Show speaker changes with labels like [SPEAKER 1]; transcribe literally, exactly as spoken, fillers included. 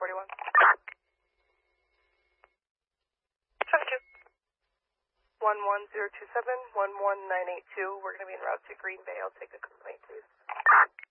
[SPEAKER 1] forty-one.
[SPEAKER 2] seventy-two.
[SPEAKER 1] one one zero two seven, one one nine eight two. We're going to be en route to Green Bay. I'll take a complaint, please.